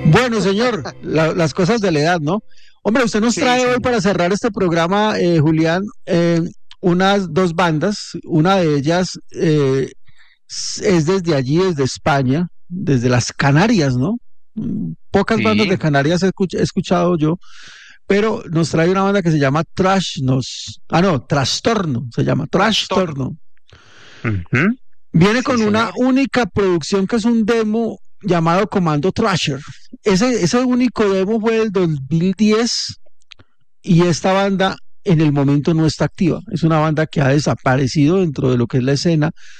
Bueno, señor, las cosas de la edad, ¿no? Hombre, usted nos Sí, trae hoy señor. para cerrar este programa, Julián, unas dos bandas. Una de ellas es desde allí, desde España, desde las Canarias, ¿no? Pocas bandas de Sí. Canarias he escuchado yo, pero nos trae una banda que se llama Trastorno, se llama Trastorno. Trastorno. Ujú. Viene Sí, con una señor. única producción que es un demo llamado Comando Thrasher. Ese único demo fue del 2010 y esta banda en el momento no está activa. Es una banda que ha desaparecido dentro de lo que es la escena